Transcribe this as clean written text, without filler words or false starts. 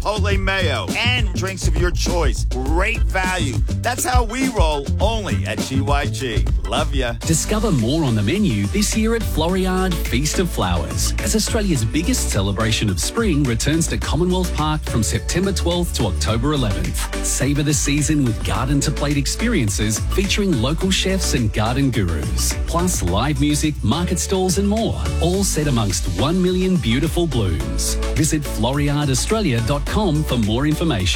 chipotle mayo, and drinks of your choice. Great value. That's how we roll, only at GYG. Love ya. Discover more on the menu this year at Floriade Feast of Flowers, as Australia's biggest celebration of spring returns to Commonwealth Park from September 12th to October 11th. Savour the season with garden-to-plate experiences featuring local chefs and garden gurus, plus live music, market stalls and more, all set amongst 1 million beautiful blooms. Visit FloriadeAustralia.com for more information.